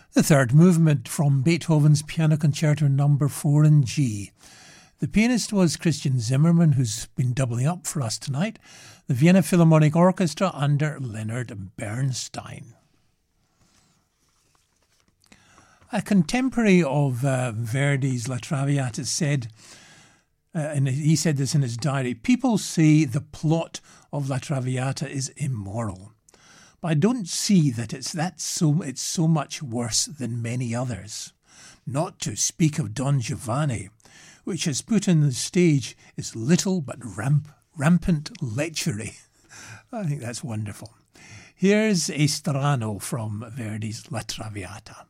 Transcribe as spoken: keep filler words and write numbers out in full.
The third movement from Beethoven's Piano Concerto number four in G. The pianist was Christian Zimmermann, who's been doubling up for us tonight. The Vienna Philharmonic Orchestra under Leonard Bernstein. A contemporary of uh, Verdi's La Traviata said, uh, and he said this in his diary, "People say the plot of La Traviata is immoral. But I don't see that it's that so it's so much worse than many others. Not to speak of Don Giovanni, which has put on the stage is little but ramp, rampant lechery." I think that's wonderful. Here's a strano from Verdi's La Traviata.